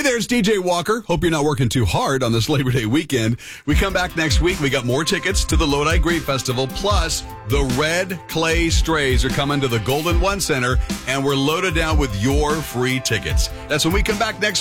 there's DJ Walker. Hope you're not working too hard on this Labor Day weekend. We come back next week. We got more tickets to the Lodi Grape Festival. Plus, the Red Clay Strays are coming to the Golden One Center, and we're loaded down with your free tickets. That's when we come back next week.